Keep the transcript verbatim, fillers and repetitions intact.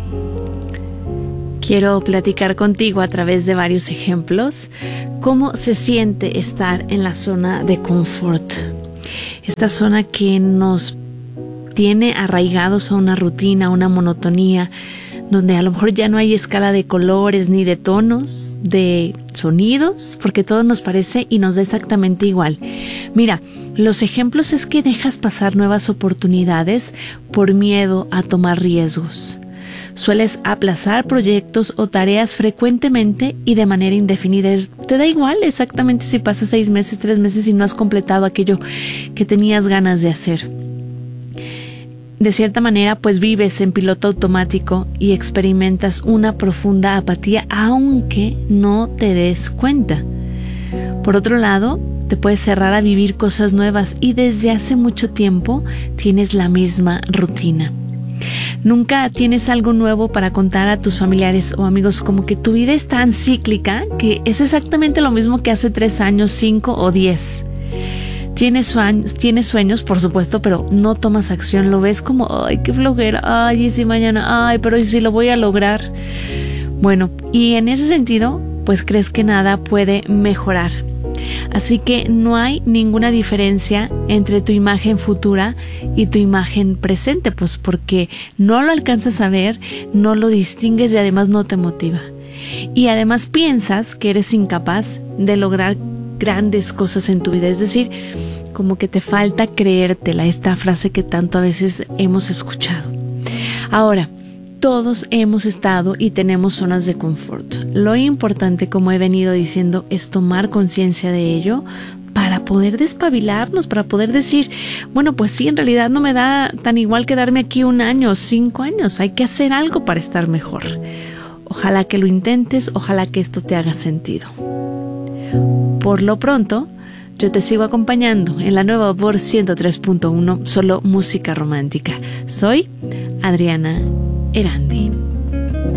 Quiero platicar contigo a través de varios ejemplos cómo se siente estar en la zona de confort. Esta zona que nos tiene arraigados a una rutina, a una monotonía, donde a lo mejor ya no hay escala de colores ni de tonos, de sonidos, porque todo nos parece y nos da exactamente igual. Mira, los ejemplos es que dejas pasar nuevas oportunidades por miedo a tomar riesgos. Sueles aplazar proyectos o tareas frecuentemente y de manera indefinida. Te da igual exactamente si pasas seis meses, tres meses y no has completado aquello que tenías ganas de hacer. De cierta manera, pues vives en piloto automático y experimentas una profunda apatía, aunque no te des cuenta. Por otro lado, te puedes cerrar a vivir cosas nuevas y desde hace mucho tiempo tienes la misma rutina. Nunca tienes algo nuevo para contar a tus familiares o amigos, como que tu vida es tan cíclica que es exactamente lo mismo que hace tres años, cinco o diez. Tienes sueños, tienes sueños, por supuesto, pero no tomas acción. Lo ves como, ay, qué flojera, ay, y si mañana, ay, pero ¿y si lo voy a lograr? Bueno, y en ese sentido, pues crees que nada puede mejorar. Así que no hay ninguna diferencia entre tu imagen futura y tu imagen presente, pues porque no lo alcanzas a ver, no lo distingues y además no te motiva. Y además piensas que eres incapaz de lograr grandes cosas en tu vida, es decir, como que te falta creértela, esta frase que tanto a veces hemos escuchado. Ahora, todos hemos estado y tenemos zonas de confort. Lo importante, como he venido diciendo, es tomar conciencia de ello para poder despabilarnos, para poder decir, bueno, pues sí, en realidad no me da tan igual quedarme aquí un año o cinco años, hay que hacer algo para estar mejor. Ojalá que lo intentes, ojalá que esto te haga sentido. Por lo pronto, yo te sigo acompañando en la nueva Vor ciento tres punto uno, solo música romántica. Soy Adriana Erandi.